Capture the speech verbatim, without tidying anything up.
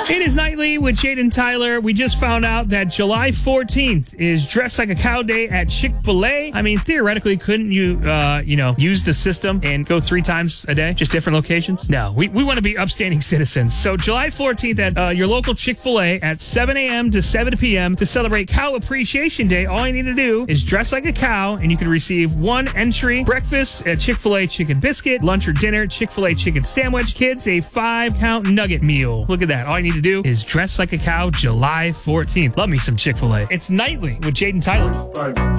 It is Nightly with Jaden Tyler. We just found out that July fourteenth is Dress Like a Cow Day at Chick-fil-A. I mean, theoretically, couldn't you, uh, you know, use the system and go three times a day? Just different locations? No, we, we want to be upstanding citizens. So July fourteenth at uh, your local Chick-fil-A at seven a.m. to seven p.m. to celebrate Cow Appreciation Day. All you need to do is dress like a cow, and you can receive one entry: breakfast at Chick-fil-A chicken biscuit, lunch or dinner Chick-fil-A chicken sandwich, kids a five-count nugget meal. Look at that. All you need to do is dress like a cow July fourteenth. Love me some Chick-fil-A. It's Nightly with Jaden Tyler.